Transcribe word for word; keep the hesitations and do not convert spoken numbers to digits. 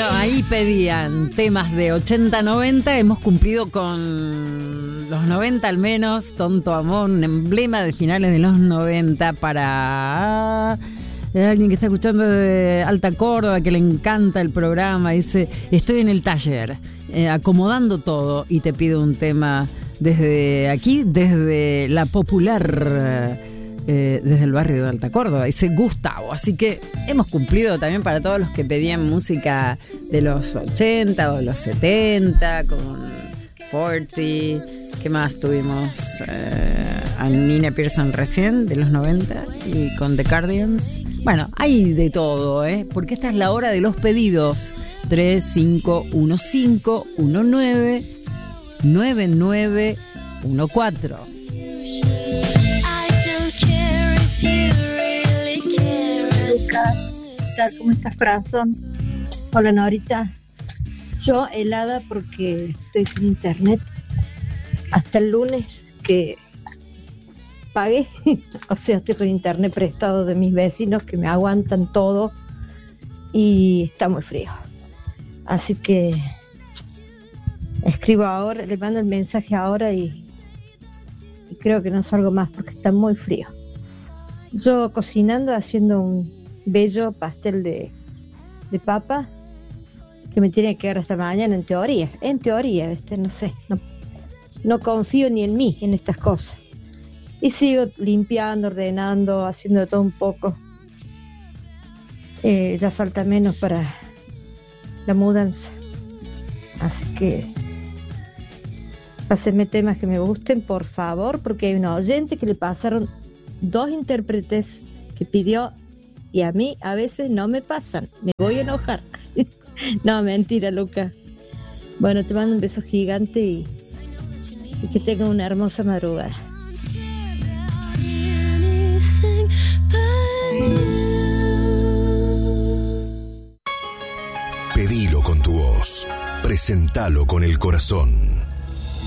Bueno, ahí pedían temas de ochenta, noventa. Hemos cumplido con los noventa al menos. Tonto Amor, un emblema de finales de los noventa para alguien que está escuchando de Alta Córdoba, que le encanta el programa. Dice, estoy en el taller, eh, acomodando todo y te pido un tema desde aquí, desde la popular... Eh, desde el barrio de Alta Córdoba, dice Gustavo. Así que hemos cumplido también para todos los que pedían música de los ochenta o de los setenta, con Forty. ¿Qué más tuvimos? Eh, a Nina Pearson recién, de los noventa, y con The Cardigans. Bueno, hay de todo, ¿eh? Porque esta es la hora de los pedidos. tres cinco uno cinco uno nueve nueve nueve uno cuatro. ¿Cómo estás, corazón? Hola, Norita. Yo helada porque estoy sin internet hasta el lunes que pagué. O sea, estoy con internet prestado de mis vecinos que me aguantan todo y está muy frío. Así que escribo ahora, le mando el mensaje ahora y, y creo que no salgo más porque está muy frío. Yo cocinando, haciendo un bello pastel de, de papa que me tiene que dar hasta mañana en teoría, en teoría, este, no sé, no, no confío ni en mí en estas cosas y sigo limpiando, ordenando, haciendo de todo un poco. Eh, ya falta menos para la mudanza, así que pásenme temas que me gusten, por favor, porque hay una oyente que le pasaron dos intérpretes que pidió. Y a mí a veces no me pasan, me voy a enojar. No, mentira, Luca. Bueno, te mando un beso gigante y, y que tengan una hermosa madrugada. Pedilo con tu voz, presentalo con el corazón.